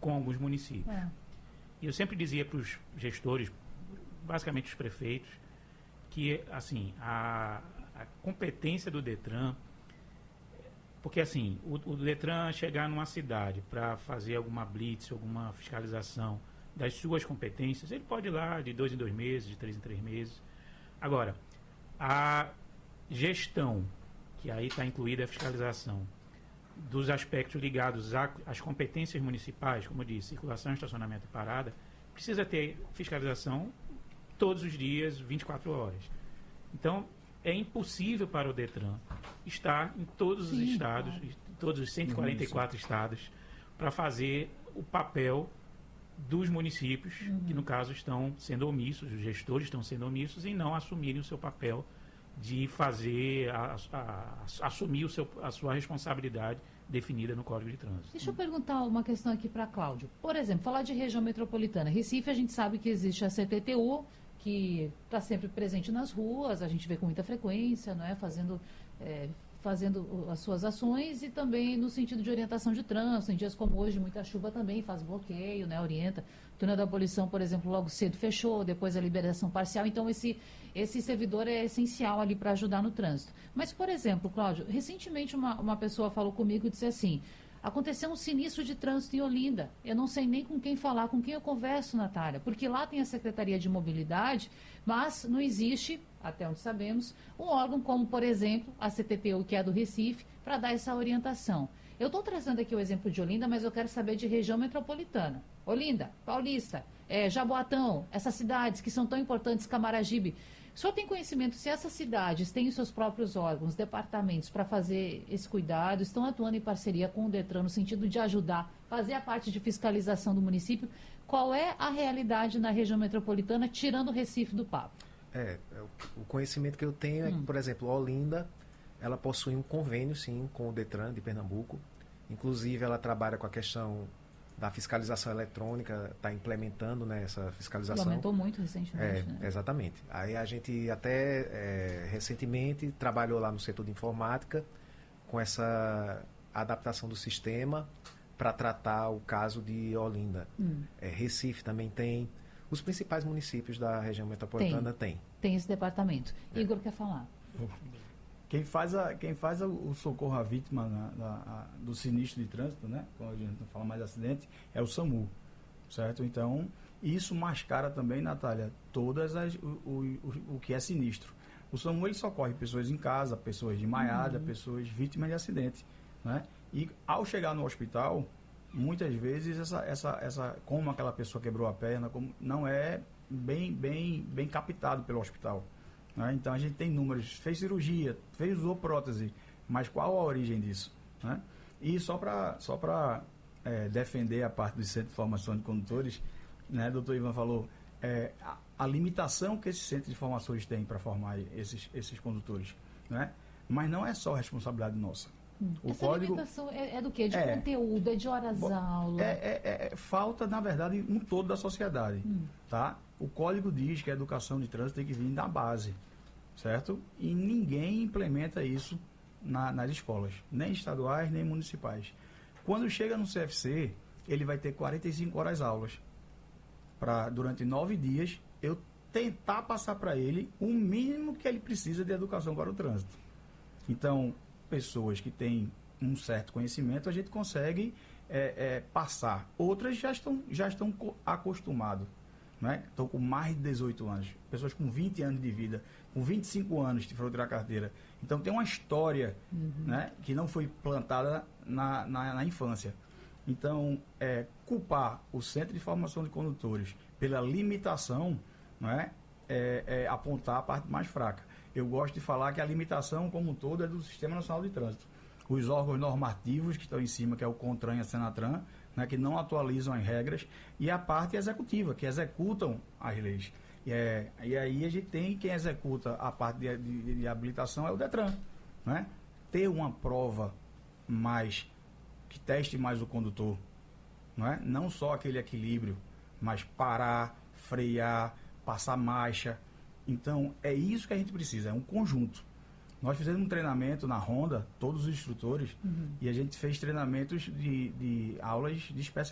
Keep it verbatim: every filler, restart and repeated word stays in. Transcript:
com alguns municípios. É. E eu sempre dizia para os gestores, basicamente os prefeitos, que assim, a, a competência do Detran, porque assim, o, o Detran chegar numa cidade para fazer alguma blitz, alguma fiscalização das suas competências, ele pode ir lá de dois em dois meses, de três em três meses. Agora, a gestão, que aí está incluída a fiscalização, dos aspectos ligados a- às competências municipais, como eu disse, circulação, estacionamento e parada, precisa ter fiscalização todos os dias, vinte e quatro horas. Então, é impossível para o Detran estar em todos os Sim, estados, claro. em todos os cento e quarenta e quatro estados, para fazer o papel dos municípios, Uhum. que no caso estão sendo omissos, os gestores estão sendo omissos em não assumirem o seu papel de fazer, a, a, a, assumir o seu, a sua responsabilidade definida no Código de Trânsito. Deixa eu perguntar uma questão aqui para Cláudio. Por exemplo, falar de região metropolitana. Recife, a gente sabe que existe a C T T U, que está sempre presente nas ruas, a gente vê com muita frequência, não é? Fazendo, é, fazendo as suas ações e também no sentido de orientação de trânsito. Em dias como hoje, muita chuva também faz bloqueio, né? Orienta. O túnel da abolição, por exemplo, logo cedo fechou, depois a liberação parcial. Então, esse, esse servidor é essencial ali para ajudar no trânsito. Mas, por exemplo, Cláudio, recentemente uma, uma pessoa falou comigo e disse assim: aconteceu um sinistro de trânsito em Olinda. Eu não sei nem com quem falar, com quem eu converso, Natália, porque lá tem a Secretaria de Mobilidade, mas não existe, até onde sabemos, um órgão como, por exemplo, a C T T U, que é do Recife, para dar essa orientação. Eu estou trazendo aqui o exemplo de Olinda, mas eu quero saber de região metropolitana. Olinda, Paulista, é, Jaboatão, essas cidades que são tão importantes, Camaragibe. O senhor tem conhecimento se essas cidades têm os seus próprios órgãos, departamentos para fazer esse cuidado, estão atuando em parceria com o Detran no sentido de ajudar, fazer a parte de fiscalização do município? Qual é a realidade na região metropolitana, tirando o Recife do papo? É, o conhecimento que eu tenho é que, Hum. por exemplo, Olinda, ela possui um convênio, sim, com o Detran de Pernambuco. Inclusive, ela trabalha com a questão da fiscalização eletrônica, está implementando, né, essa fiscalização. Aumentou muito recentemente, É, né? exatamente. Aí a gente até é, recentemente trabalhou lá no setor de informática com essa adaptação do sistema para tratar o caso de Olinda. Hum. É, Recife também tem. Os principais municípios da região metropolitana tem. Tem esse departamento. É. Igor quer falar. Quem faz, a, quem faz a, o socorro à vítima na, na, a, do sinistro de trânsito, né? Quando a gente não fala mais de acidente, é o SAMU, certo? Então, isso mascara também, Natália, todas as, o, o, o, o que é sinistro. O SAMU, ele socorre pessoas em casa, pessoas desmaiadas, Uhum. pessoas vítimas de acidente, né? E ao chegar no hospital, muitas vezes, essa, essa, essa, como aquela pessoa quebrou a perna, como, não é bem, bem, bem captado pelo hospital. Né? Então a gente tem números, fez cirurgia, fez usou prótese, mas qual a origem disso? Né? E só para só para é, defender a parte do Centro de Formação de Condutores, né, o doutor Ivan falou, é, a, a limitação que esse Centro de Formações tem para formar esses, esses condutores, né? Mas não é só responsabilidade nossa. Hum. O Essa código limitação é, é do quê? De É. conteúdo, é de horas-aula? é, é, é, falta, na verdade, um todo da sociedade. Hum. Tá? O código diz que a educação de trânsito tem que vir da base, certo? E ninguém implementa isso na, nas escolas, nem estaduais, nem municipais. Quando chega no C F C, ele vai ter quarenta e cinco horas aulas. Para, durante nove dias, eu tentar passar para ele o mínimo que ele precisa de educação para o trânsito. Então, pessoas que têm um certo conhecimento, a gente consegue é, é, passar. Outras já estão, já estão acostumadas. Né? Estão com mais de dezoito anos. Pessoas com vinte anos de vida, com vinte e cinco anos que foram tirar a carteira. Então, tem uma história Uhum. né, que não foi plantada na, na, na infância. Então, é, culpar o Centro de Formação de Condutores pela limitação, não é, é, é apontar a parte mais fraca. Eu gosto de falar que a limitação como um todo é do Sistema Nacional de Trânsito. Os órgãos normativos que estão em cima, que é o CONTRAN e a SENATRAN, né, que não atualizam as regras, e a parte executiva, que executam as leis. E, é, e aí a gente tem quem executa a parte de, de, de habilitação é o DETRAN. Né? Ter uma prova mais que teste mais o condutor, não é? Não só aquele equilíbrio, mas parar, frear, passar marcha. Então, é isso que a gente precisa, é um conjunto. Nós fizemos um treinamento na Honda, todos os instrutores, uhum. e a gente fez treinamentos de, de aulas de especialização.